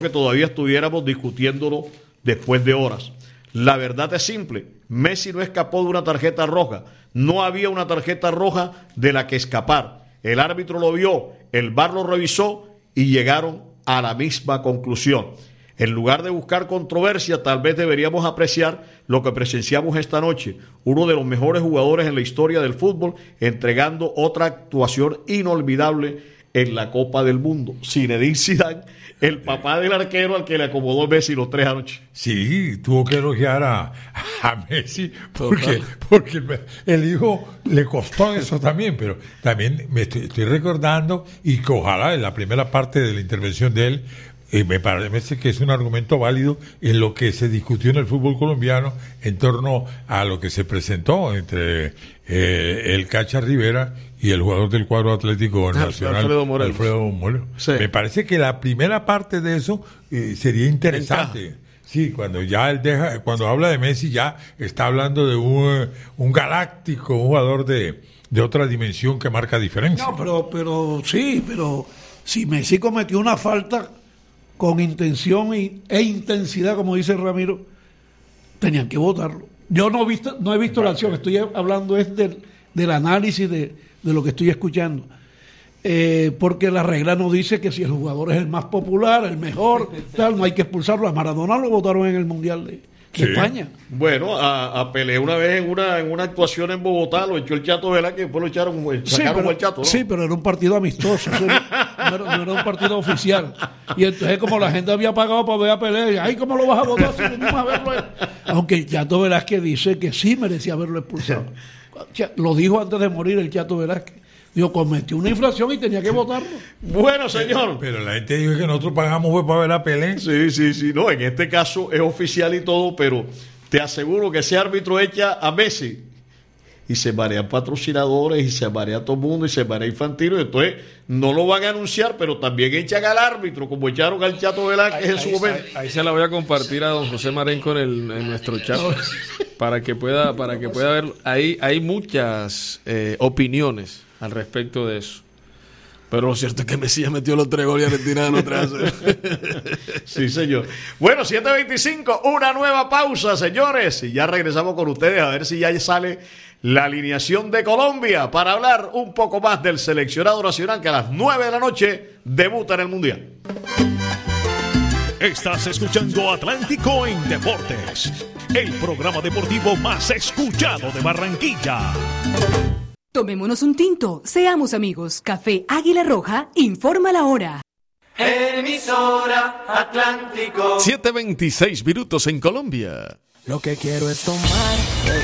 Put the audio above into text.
que todavía estuviéramos discutiéndolo después de horas. La verdad es simple, Messi no escapó de una tarjeta roja, no había una tarjeta roja de la que escapar. El árbitro lo vio, el VAR lo revisó y llegaron a la misma conclusión. En lugar de buscar controversia, tal vez deberíamos apreciar lo que presenciamos esta noche. Uno de los mejores jugadores en la historia del fútbol, entregando otra actuación inolvidable en la Copa del Mundo. Zinedine Zidane, el papá del arquero al que le acomodó Messi los 3 anoche. Sí, tuvo que elogiar a Messi porque el hijo le costó eso también, pero también me estoy recordando, y que ojalá en la primera parte de la intervención de él, me parece que es un argumento válido en lo que se discutió en el fútbol colombiano en torno a lo que se presentó entre el Cacha Rivera y el jugador del cuadro Atlético Nacional, Alfredo Morelos. Sí. Me parece que la primera parte de eso sería interesante. Sí, cuando ya cuando habla de Messi ya está hablando de un galáctico, un jugador de otra dimensión que marca diferencia. No, pero si Messi cometió una falta con intención e intensidad, como dice Ramiro, tenían que votarlo. Yo no he visto la acción, estoy hablando del análisis de lo que estoy escuchando. Porque la regla no dice que si el jugador es el más popular, el mejor, tal, no hay que expulsarlo. A Maradona lo votaron en el Mundial de España. Bueno, a Pelé una vez en una actuación en Bogotá lo echó el Chato Velázquez, después lo sacaron el Chato, ¿no? Sí, pero era un partido amistoso, no era un partido oficial. Y entonces, como la gente había pagado para ver a Pelé, ay, ¿cómo lo vas a votar si venimos a verlo? Aunque el Chato Velázquez dice que sí merecía haberlo expulsado. Lo dijo antes de morir el Chato Velázquez. Digo, cometió una infracción y tenía que votarlo. Bueno, señor. Pero la gente dijo que nosotros pagamos fue para ver a Pelé. Sí. No, en este caso es oficial y todo, pero te aseguro que ese árbitro echa a Messi y se marean patrocinadores y se marea todo el mundo y se marea Infantino. Y entonces no lo van a anunciar, pero también echan al árbitro, como echaron al Chato Velázquez en su momento. Ahí se la voy a compartir a don José Marenco en nuestro chat para que pueda ver. Hay muchas opiniones al respecto de eso. Pero lo cierto es que Messi ya metió los 3 goles y Argentina no 3-0. Sí, señor. Bueno, 7:25, una nueva pausa, señores. Y ya regresamos con ustedes a ver si ya sale la alineación de Colombia para hablar un poco más del seleccionado nacional que a las 9 de la noche debuta en el Mundial. Estás escuchando Atlántico en Deportes, el programa deportivo más escuchado de Barranquilla. Tomémonos un tinto, seamos amigos. Café Águila Roja informa la hora. Emisora Atlántico. 7:26 minutos en Colombia. Lo que quiero es tomar